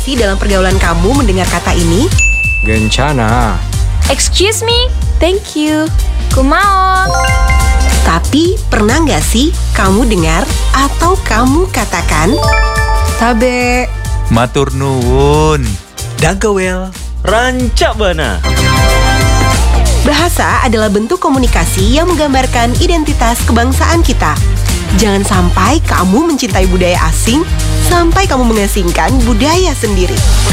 sih dalam pergaulan kamu mendengar kata ini? Gencana. Excuse me, Thank you. kumao. Tapi pernah nggak sih kamu dengar atau kamu katakan Tabe. Matur nuwun. Dankjewel. Rancak bana. bahasa adalah bentuk komunikasi yang menggambarkan identitas kebangsaan kita? Jangan sampai kamu mencintai budaya asing sampai kamu mengasingkan budaya sendiri.